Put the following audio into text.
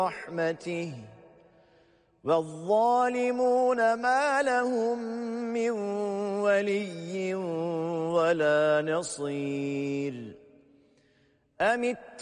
رحمته والظالمون ما لهم من ولي ولا نصير